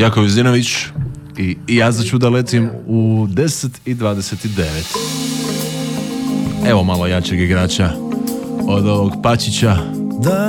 Jakov Juzinović i ja za čuda letim u 10:29. Evo malo jačeg igrača od ovog Pačića.